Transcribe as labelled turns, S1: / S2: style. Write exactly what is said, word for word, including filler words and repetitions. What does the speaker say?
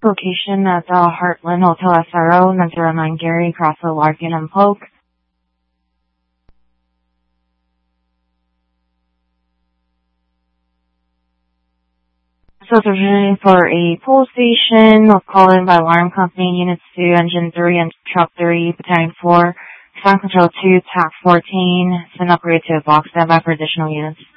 S1: Location at the Heartland Hotel S R O, nine zero nine Gary, Crossville, Larkin, and Polk. So it's originating for a pull station. We'll call in by alarm company, units two, engine three, and truck three, battalion four, sound control two, tac fourteen, send upgrade to a box standby for additional units.